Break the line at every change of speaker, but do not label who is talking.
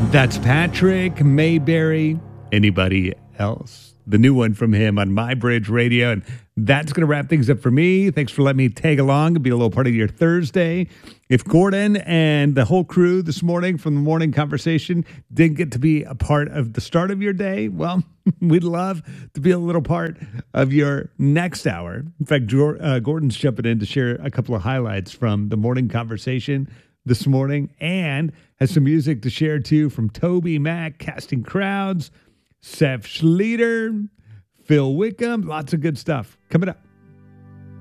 That's Patrick Mayberry. Anybody else? The new one from him on My Bridge Radio. And that's going to wrap things up for me. Thanks for letting me tag along and be a little part of your Thursday. If Gordon and the whole crew this morning from the morning conversation didn't get to be a part of the start of your day, well, we'd love to be a little part of your next hour. In fact, Gordon's jumping in to share a couple of highlights from the morning conversation this morning and has some music to share too from Toby Mac, Casting Crowds, Seth Schleter, Phil Wickham, lots of good stuff coming up.